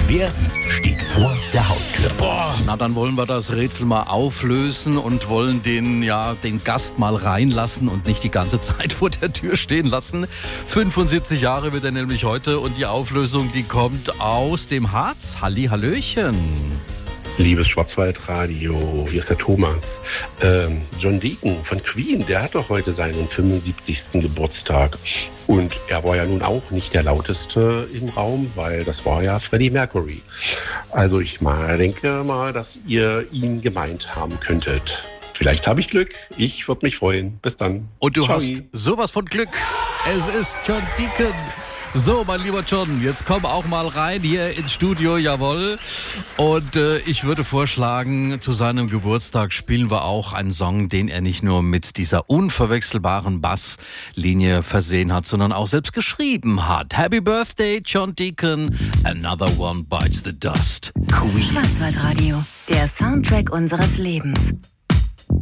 Wer steht vor der Haustür? Na, dann wollen wir das Rätsel mal auflösen und wollen den Gast mal reinlassen und nicht die ganze Zeit vor der Tür stehen lassen. 75 Jahre wird er nämlich heute und die Auflösung, die kommt aus dem Harz. Hallöchen. Liebes Schwarzwaldradio, hier ist der Thomas. John Deacon von Queen, der hat doch heute seinen 75. Geburtstag. Und er war ja nun auch nicht der lauteste im Raum, weil das war ja Freddie Mercury. Also ich denke mal, dass ihr ihn gemeint haben könntet. Vielleicht habe ich Glück. Ich würde mich freuen. Bis dann. Und du Ciao. hast sowas von Glück. Es ist John Deacon. So, mein lieber John, jetzt komm auch mal rein hier ins Studio, jawohl. Und ich würde vorschlagen, zu seinem Geburtstag spielen wir auch einen Song, den er nicht nur mit dieser unverwechselbaren Basslinie versehen hat, sondern auch selbst geschrieben hat. Happy Birthday, John Deacon. Another One Bites the Dust. Queen. Schwarzwaldradio, der Soundtrack unseres Lebens.